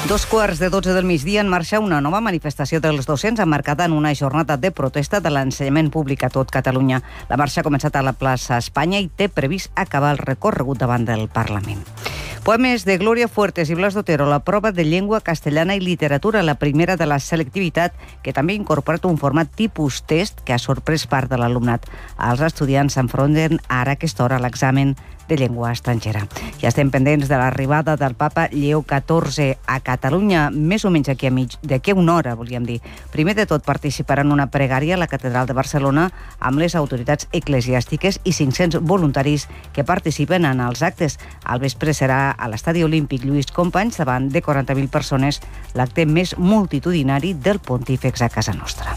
2:15 del migdia en marxa una nova manifestació dels docents emmarcada en una jornada de protesta de l'ensenyament públic a tot Catalunya. La marxa ha començat a la plaça Espanya i té previst acabar el recorregut davant del Parlament. Poemes de Glòria Fuertes i Blas d'Otero, la prova de llengua castellana i literatura, la primera de la selectivitat, que també ha incorporat un format tipus test que ha sorprès part de l'alumnat. Els estudiants s'enfronten ara a aquesta hora a l'examen de llengua estrangera. Ja estem pendents de l'arribada del papa Lleó XIV a Catalunya, més o menys d'aquí a una hora, volíem dir. Primer de tot participarà en una pregària a la Catedral de Barcelona amb les autoritats eclesiàstiques i 500 voluntaris que participen en els actes. Al vespre serà a l'Estadi Olímpic Lluís Companys davant de 40.000 persones, l'acte més multitudinari del pontífex a casa nostra.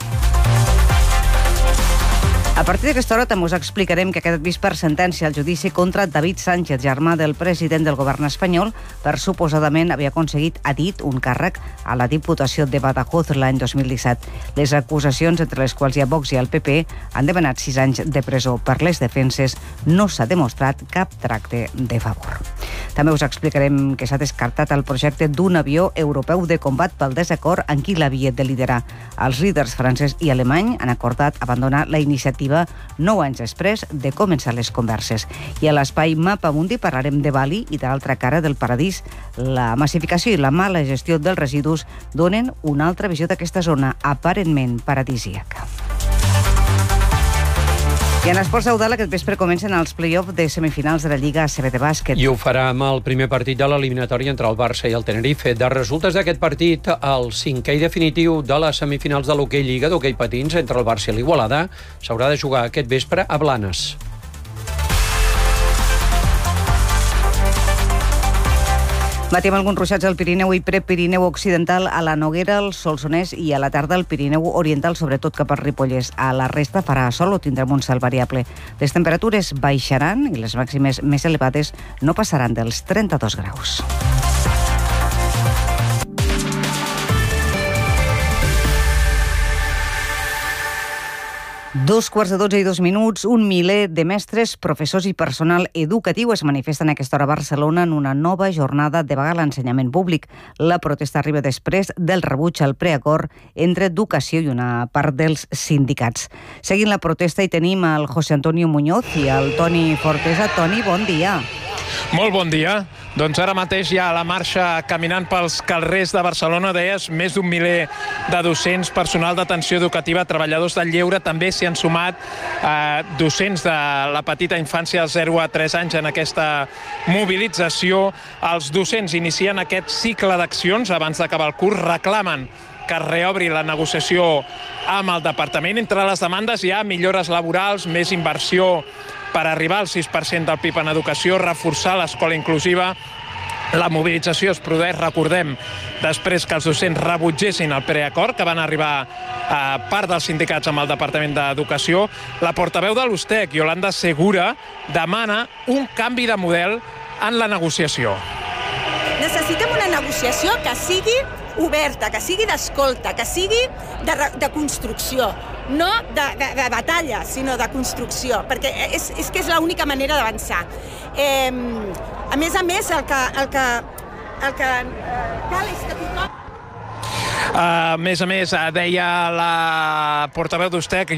A partir d'aquesta hora també us explicarem que ha quedat vist per sentència el judici contra David Sánchez, germà del president del govern espanyol, per suposadament haver aconseguit a dit un càrrec a la Diputació de Badajoz l'any 2017. Les acusacions, entre les quals hi ha Vox i el PP, han demanat 6 anys de presó. Per les defenses no s'ha demostrat cap tracte de favor. També us explicarem que s'ha descartat el projecte d'un avió europeu de combat pel desacord en qui l'havia de liderar. Els líders francès i alemany han acordat abandonar la iniciativa 9 anys després de començar les converses. I a l'espai Mapa Mundi parlarem de Bali i de l'altra cara del paradís. La massificació i la mala gestió dels residus donen una altra visió d'aquesta zona aparentment paradisíaca. I en esports Eudal, aquest vespre comencen els play-off de semifinals de la Lliga ACB de bàsquet. I ho farà amb el primer partit de l'eliminatòria entre el Barça i el Tenerife. De resultes d'aquest partit, el 5è i definitiu de les semifinals de l'hoquei Lliga d'hoquei patins entre el Barça i l'Igualada s'haurà de jugar aquest vespre a Blanes. Matí amb alguns ruixats al Pirineu i Prepirineu Occidental, a la Noguera, al Solsonès i a la tarda al Pirineu Oriental, sobretot cap al Ripollès. A la resta farà sol o tindrem un cel variable. Les temperatures baixaran i les màximes més elevades no passaran dels 32 graus. Dos quarts de 12 i 2 minuts, un miler de mestres, professors i personal educatiu es manifesten a aquesta hora a Barcelona en una nova jornada de vaga a l'ensenyament públic. La protesta arriba després del rebuig al preacord entre Educació i una part dels sindicats. Seguint la protesta hi tenim el José Antonio Muñoz i el Toni Fortesa. Toni, bon dia. Molt bon dia. Doncs ara mateix hi ha la marxa caminant pels carrers de Barcelona, deies, més d'un miler de docents, personal d'atenció educativa, treballadors del lleure, també s'hi han sumat docents de la petita infància de 0 a 3 anys en aquesta mobilització. Els docents inicien aquest cicle d'accions abans d'acabar el curs, reclamen que es reobri la negociació amb el departament. Entre les demandes hi ha millores laborals, més inversió per arribar al 6% del PIB en educació, reforçar l'escola inclusiva. La mobilització es produeix, recordem, després que els docents rebutgessin el preacord, que van arribar a part dels sindicats amb el Departament d'Educació. La portaveu de l'USTEC, Yolanda Segura, demana un canvi de model en la negociació. Necessitem una negociació que sigui oberta, que sigui d'escolta, que sigui de construcció, no de batalla, sinó de construcció, perquè és que és l'única manera d'avançar. A més, el que cal és que tothom... A més, deia la portaveu d'USTEC,